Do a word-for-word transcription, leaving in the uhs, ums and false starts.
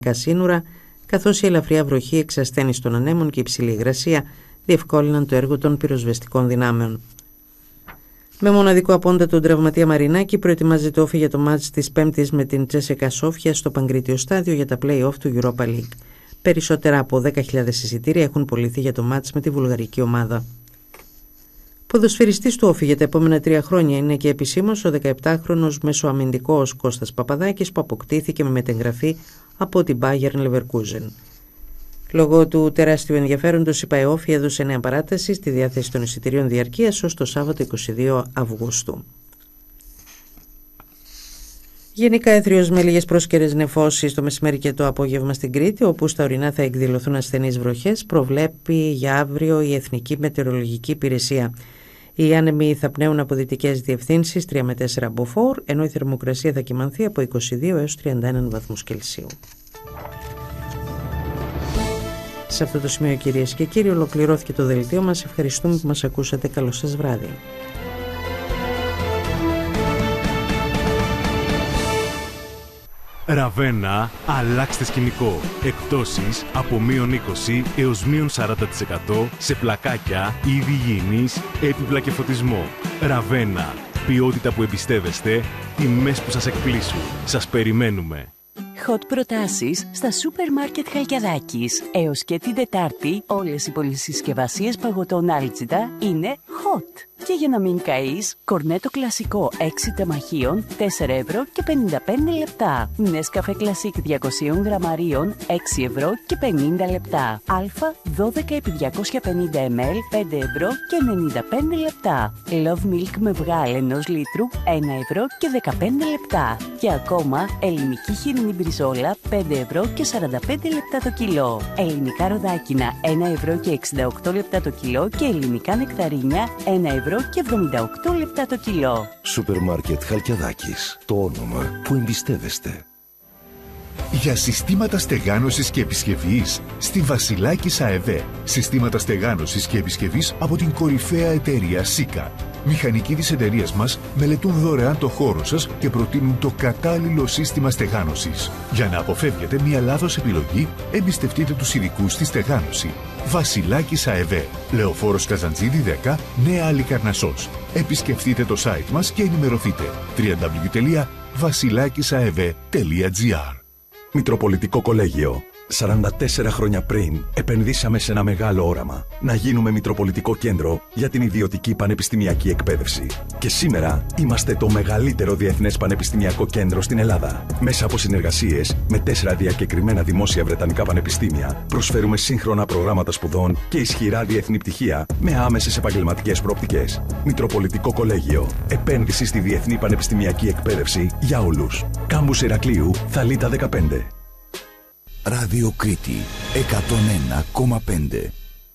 σύνορα, καθώς η ελαφριά βροχή, εξασθένιση των ανέμων και η υψηλή υγρασία διευκόλυναν το έργο των πυροσβεστικών δυνάμεων. Με μοναδικό απόντα τον τραυματία Μαρινάκη, προετοιμάζεται όφη για το μάτς της Πέμπτης με την Τσέσσεκα Σόφια στο Παγκρίτιο Στάδιο για τα play-off του Europa League. Περισσότερα από δέκα χιλιάδες εισιτήρια έχουν πωληθεί για το μάτς με τη βουλγαρική ομάδα. Ποδοσφαιριστής του όφη για τα επόμενα τρία χρόνια είναι και επισήμως ο δεκαεπτάχρονος μεσοαμυντικός Κώστας Παπαδάκης, που αποκτήθηκε με μετεγγραφή από την Bayern Leverkusen. Λόγω του τεράστιου ενδιαφέροντος, η ΠΑΕΟΦΗ έδωσε νέα παράταση στη διάθεση των εισιτηρίων διαρκείας ως το Σάββατο είκοσι δύο Αυγούστου. Γενικά έθριος με λίγες πρόσκαιρες νεφώσεις το μεσημέρι και το απόγευμα στην Κρήτη, όπου στα ορεινά θα εκδηλωθούν ασθενείς βροχές, προβλέπει για αύριο η Εθνική Μετεωρολογική Υπηρεσία. Οι άνεμοι θα πνέουν από δυτικές διευθύνσεις τρία με τέσσερα μποφόρ, ενώ η θερμοκρασία θα κυμανθεί από είκοσι δύο έως τριάντα ένα βαθμούς Κελσίου. Σε αυτό το σημείο, κυρίες και κύριοι, ολοκληρώθηκε το δελτίο μας. Ευχαριστούμε που μας ακούσατε. Καλό σας βράδυ. Ραβένα, αλλάξτε σκηνικό. Εκπτώσεις από μείον είκοσι έως μείον σαράντα τοις εκατό σε πλακάκια, είδη υγιεινής, έπιπλα και φωτισμό. Ραβένα, ποιότητα που εμπιστεύεστε, τιμές που σας εκπλήσουν. Σας περιμένουμε. Hot προτάσεις στα σούπερ μάρκετ Χαλκιαδάκης. Έως και την Τετάρτη όλες οι πολυσυσκευασίες παγωτών Άλτσιτα είναι hot. Και για να μην καείς, κορνέτο κλασικό έξι τεμαχίων τέσσερα ευρώ και πενήντα πέντε λεπτά. Νέσκαφε κλασικ διακόσια γραμμαρίων έξι ευρώ και πενήντα λεπτά. Αλφα δώδεκα επί διακόσια πενήντα μιλιλίτρα πέντε ευρώ και ενενήντα πέντε λεπτά. Love Milk με βγάλ ενός λίτρου ένα ευρώ και δεκαπέντε λεπτά. Και ακόμα ελληνική χοιρινή μπριζόλα πέντε ευρώ και σαράντα πέντε λεπτά το κιλό. Ελληνικά ροδάκινα ένα ευρώ και εξήντα οκτώ λεπτά το κιλό και ελληνικά νεκταρίνια ένα ευρώ και εβδομήντα οκτώ λεπτά το κιλό. Σούπερ μάρκετ Χαλκιαδάκης. Το όνομα που εμπιστεύεστε. Για συστήματα στεγάνωσης και επισκευής στη Βασιλάκης ΑΕΒ. Συστήματα στεγάνωσης και επισκευής από την κορυφαία εταιρεία Σίκα. Μηχανικοί της εταιρείας μας μελετούν δωρεάν το χώρο σας και προτείνουν το κατάλληλο σύστημα στεγάνωσης. Για να αποφεύγετε μια λάθος επιλογή, εμπιστευτείτε τους ειδικούς στη στεγάνωση. Βασιλάκης ΑΕΒ. Λεωφόρος Καζαντζίδη δέκα, Νέα Αλικαρνασσός. Επισκεφτείτε το site μας και ενημερωθείτε. double-u double-u double-u τελεία βασιλάκισαεβ τελεία τζι άρ. Μητροπολιτικό Κολέγιο. σαράντα τέσσερα χρόνια πριν επενδύσαμε σε ένα μεγάλο όραμα. Να γίνουμε Μητροπολιτικό Κέντρο για την ιδιωτική πανεπιστημιακή εκπαίδευση. Και σήμερα είμαστε το μεγαλύτερο διεθνές πανεπιστημιακό κέντρο στην Ελλάδα. Μέσα από συνεργασίες με τέσσερα διακεκριμένα δημόσια βρετανικά πανεπιστήμια, προσφέρουμε σύγχρονα προγράμματα σπουδών και ισχυρά διεθνή πτυχία με άμεσες επαγγελματικές προοπτικές. Μητροπολιτικό Κολέγιο. Επένδυση στη διεθνή πανεπιστημιακή εκπαίδευση για όλους. Κάμπους Ηρακλείου, Θαλίτα δεκαπέντε. Ράδιο Κρήτη εκατόν ένα κόμμα πέντε.